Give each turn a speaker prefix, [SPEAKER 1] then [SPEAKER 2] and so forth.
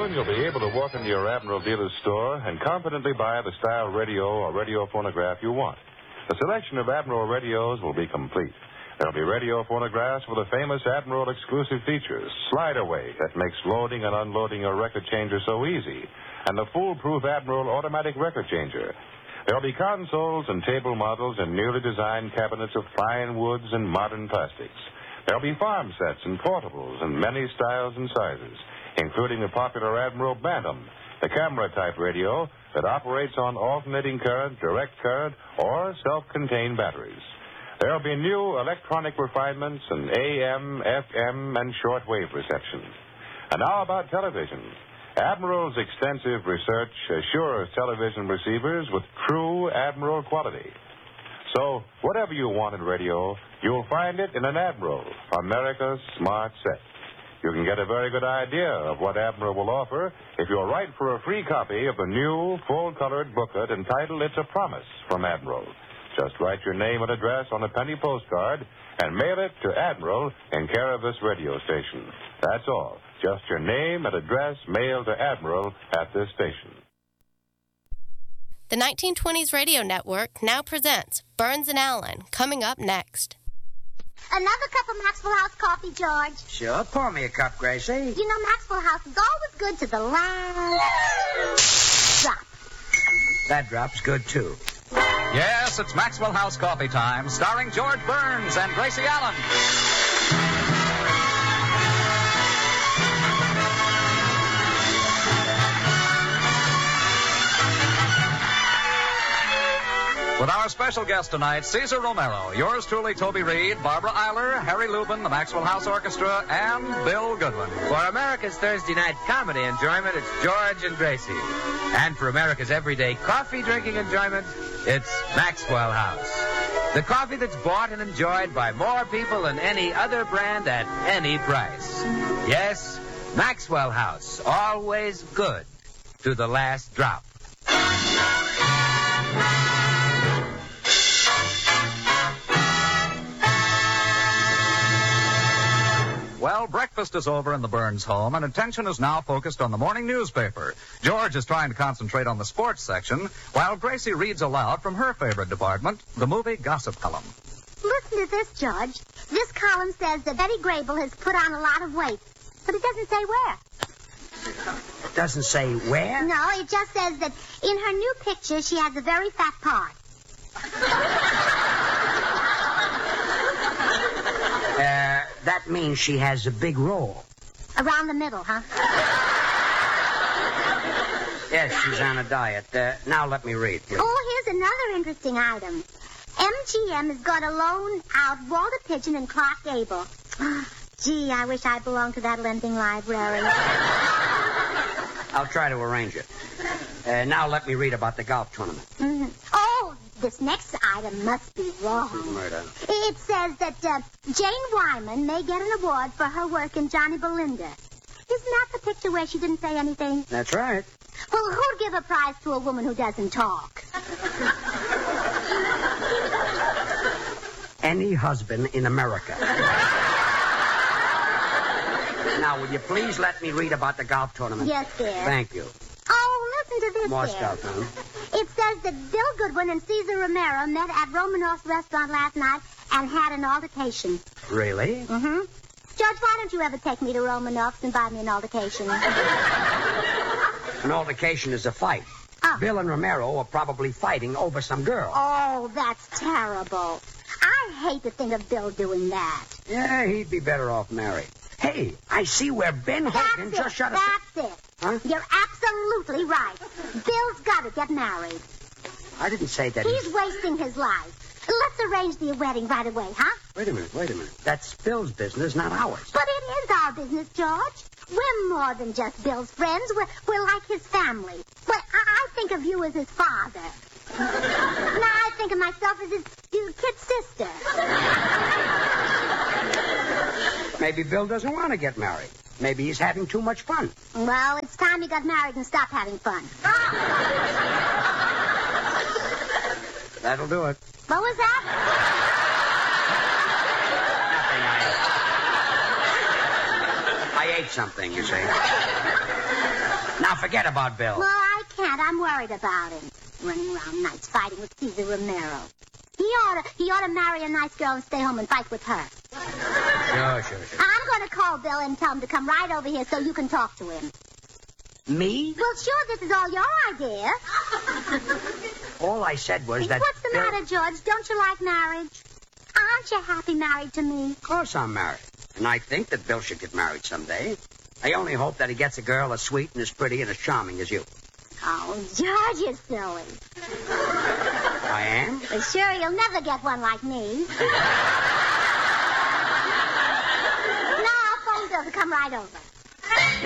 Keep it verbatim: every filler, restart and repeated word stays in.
[SPEAKER 1] Soon you'll be able to walk into your Admiral dealer's store and confidently buy the style radio or radio phonograph you want. The selection of Admiral radios will be complete. There'll be radio phonographs with the famous Admiral exclusive features, slide away that makes loading and unloading your record changer so easy, and the foolproof Admiral automatic record changer. There'll be consoles and table models in newly designed cabinets of fine woods and modern plastics. There'll be farm sets and portables in many styles and sizes, including the popular Admiral Bantam, the camera-type radio that operates on alternating current, direct current, or self-contained batteries. There'll be new electronic refinements and A M, F M, and shortwave reception. And now about television. Admiral's extensive research assures television receivers with true Admiral quality. So, whatever you want in radio, you'll find it in an Admiral, America's smart set. You can get a very good idea of what Admiral will offer if you'll write for a free copy of the new, full-colored booklet entitled It's a Promise from Admiral. Just write your name and address on a penny postcard and mail it to Admiral in care of this radio station. That's all. Just your name and address mailed to Admiral at this station.
[SPEAKER 2] The nineteen twenties Radio Network now presents Burns and Allen, coming up next.
[SPEAKER 3] Another cup of Maxwell House coffee, George?
[SPEAKER 4] Sure. Pour me a cup, Gracie.
[SPEAKER 3] You know, Maxwell House is always good to the last drop.
[SPEAKER 4] That drop's good, too.
[SPEAKER 5] Yes, it's Maxwell House Coffee Time, starring George Burns and Gracie Allen. With our special guest tonight, Cesar Romero, yours truly, Toby Reed, Barbara Eiler, Harry Lubin, the Maxwell House Orchestra, and Bill Goodwin.
[SPEAKER 6] For America's Thursday night comedy enjoyment, it's George and Gracie. And for America's everyday coffee drinking enjoyment, it's Maxwell House. The coffee that's bought and enjoyed by more people than any other brand at any price. Yes, Maxwell House, always good to the last drop.
[SPEAKER 5] Well, breakfast is over in the Burns home, and attention is now focused on the morning newspaper. George is trying to concentrate on the sports section, while Gracie reads aloud from her favorite department, the movie gossip column.
[SPEAKER 3] Listen to this, George. This column says that Betty Grable has put on a lot of weight, but it doesn't say where.
[SPEAKER 4] It doesn't say where?
[SPEAKER 3] No, it just says that in her new picture, she has a very fat part.
[SPEAKER 4] Uh, that means she has a big roll.
[SPEAKER 3] Around the middle, huh?
[SPEAKER 4] Yes, she's on a diet. Uh, now let me read, please.
[SPEAKER 3] Oh, here's another interesting item. M G M is going to loan out Walter Pigeon and Clark Gable. Gee, I wish I belonged to that lending library.
[SPEAKER 4] I'll try to arrange it. Uh, now let me read about the golf tournament.
[SPEAKER 3] Mm-hmm. Oh, this next item must be wrong.
[SPEAKER 4] Murder.
[SPEAKER 3] It says that uh, Jane Wyman may get an award for her work in Johnny Belinda. Isn't that the picture where she didn't say anything?
[SPEAKER 4] That's right.
[SPEAKER 3] Well, who'd give a prize to a woman who doesn't talk?
[SPEAKER 4] Any husband in America. Now, will you please let me read about the golf tournament?
[SPEAKER 3] Yes, dear.
[SPEAKER 4] Thank you.
[SPEAKER 3] Oh, listen to this,
[SPEAKER 4] More
[SPEAKER 3] dear.
[SPEAKER 4] stuff, huh?
[SPEAKER 3] It says that Bill Goodwin and Cesar Romero met at Romanoff's restaurant last night and had an altercation.
[SPEAKER 4] Really?
[SPEAKER 3] Mm-hmm. George, why don't you ever take me to Romanoff's and buy me an altercation?
[SPEAKER 4] An altercation is a fight.
[SPEAKER 3] Oh.
[SPEAKER 4] Bill and Romero are probably fighting over some girl.
[SPEAKER 3] Oh, that's terrible. I hate to think of Bill doing that.
[SPEAKER 4] Yeah, he'd be better off married. Hey, I see where Ben Hogan
[SPEAKER 3] That's
[SPEAKER 4] just
[SPEAKER 3] it.
[SPEAKER 4] shut us.
[SPEAKER 3] That's it.
[SPEAKER 4] Huh?
[SPEAKER 3] You're absolutely right. Bill's got to get married.
[SPEAKER 4] I didn't say that.
[SPEAKER 3] He's wasting his life. Let's arrange the wedding right away, huh?
[SPEAKER 4] Wait a minute, wait a minute. That's Bill's business, not ours.
[SPEAKER 3] But it is our business, George. We're more than just Bill's friends. We're, we're like his family. Well, I, I think of you as his father. Now I think of myself as his, his kid sister.
[SPEAKER 4] Maybe Bill doesn't want to get married. Maybe he's having too much fun.
[SPEAKER 3] Well, it's time he got married and stopped having fun.
[SPEAKER 4] That'll do it.
[SPEAKER 3] What was that?
[SPEAKER 4] Nothing, I... I ate something, you see. Now forget about Bill.
[SPEAKER 3] Well, I can't. I'm worried about him. Running around nights fighting with Cesar Romero. He ought to, he ought to marry a nice girl and stay home and fight with her.
[SPEAKER 4] Sure, sure, sure.
[SPEAKER 3] I'm going to call Bill and tell him to come right over here so you can talk to him.
[SPEAKER 4] Me?
[SPEAKER 3] Well, sure, this is all your idea.
[SPEAKER 4] All I said was that
[SPEAKER 3] What's the
[SPEAKER 4] Bill...
[SPEAKER 3] matter, George? Don't you like marriage? Aren't you happy married to me?
[SPEAKER 4] Of course I'm married. And I think that Bill should get married someday. I only hope that he gets a girl as sweet and as pretty and as charming as you.
[SPEAKER 3] Oh, George, you're silly.
[SPEAKER 4] I am?
[SPEAKER 3] Well, sure, you'll never get one like me. Now I'll phone Bill to come right over.